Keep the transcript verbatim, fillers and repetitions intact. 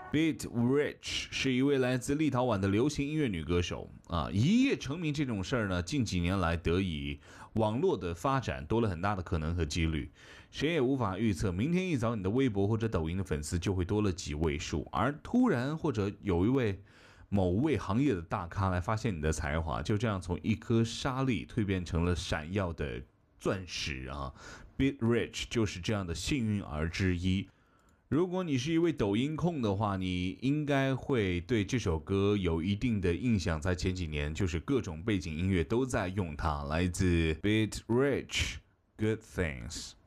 Bit Rich 是一位来自立陶宛的流行音乐女歌手啊，一夜成名这种事儿呢，近几年来得以网络的发展，多了很大的可能和几率，谁也无法预测，明天一早你的微博或者抖音的粉丝就会多了几位数，而突然或者有一位某位行业的大咖来发现你的才华，就这样从一颗沙粒蜕变成了闪耀的钻石啊 ！Bit Rich 就是这样的幸运儿之一。如果你是一位抖音控的话，你应该会对这首歌有一定的印象。在前几年，就是各种背景音乐都在用它，来自 Bit Rich Good Things。